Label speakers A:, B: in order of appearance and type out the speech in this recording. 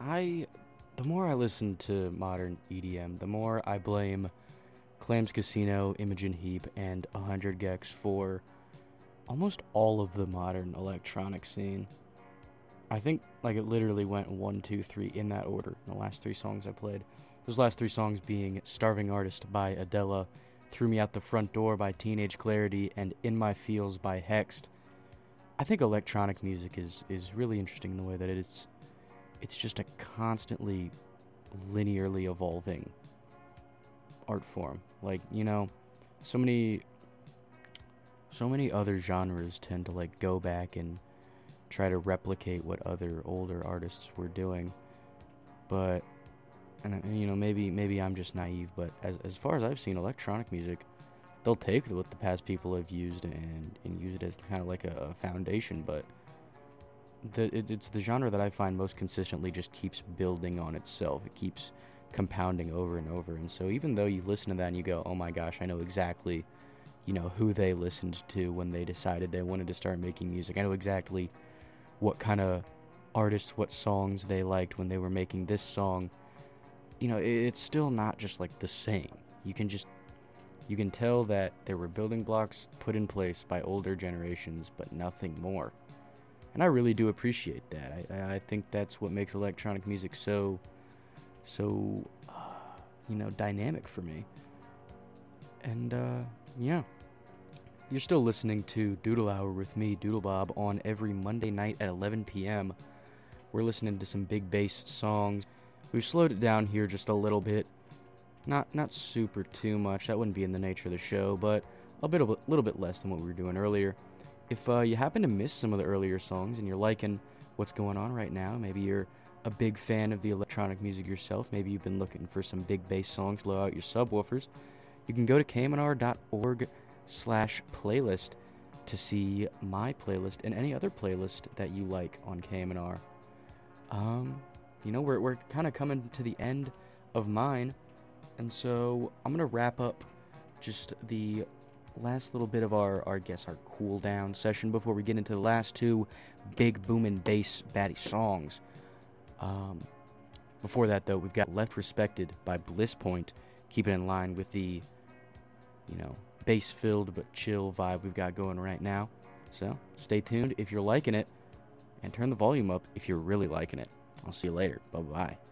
A: The more I listen to modern EDM, the more I blame Clams Casino, Imogen Heap, and 100 Gex for almost all of the modern electronic scene. I think like it literally went one, two, three in that order. The last three songs I played. Those last three songs being "Starving Artist" by Adela, "Threw Me Out the Front Door" by Teenage Clarity, and "In My Feels" by Hext. I think electronic music is really interesting in the way that it's just a constantly linearly evolving art form. Like, so many other genres tend to like go back and try to replicate what other older artists were doing. But maybe I'm just naive, but as far as I've seen electronic music, they'll take what the past people have used and use it as kind of like a foundation, but it's the genre that I find most consistently just keeps building on itself. It keeps compounding over and over. And so even though you listen to that and you go, oh my gosh, I know exactly, who they listened to when they decided they wanted to start making music. I know exactly what kind of artists, what songs they liked when they were making this song. It's still not just like the same. You can tell that there were building blocks put in place by older generations, but nothing more. And I really do appreciate that. I think that's what makes electronic music so dynamic for me. And, yeah. You're still listening to Doodle Hour with me, Doodle Bob, on every Monday night at 11 p.m. We're listening to some big bass songs. We've slowed it down here just a little bit. Not super too much. That wouldn't be in the nature of the show, but a little bit less than what we were doing earlier. If you happen to miss some of the earlier songs and you're liking what's going on right now, maybe you're a big fan of the electronic music yourself, maybe you've been looking for some big bass songs to blow out your subwoofers, you can go to KMNR.org/playlist to see my playlist and any other playlist that you like on KMNR. We're kind of coming to the end of mine, and so I'm going to wrap up just the last little bit of our cool down session before we get into the last two big boomin' bass baddie songs. Before that, though, we've got Left Respected by Bliss Point, keeping in line with the, bass-filled but chill vibe we've got going right now. So, stay tuned if you're liking it, and turn the volume up if you're really liking it. I'll see you later. Bye-bye.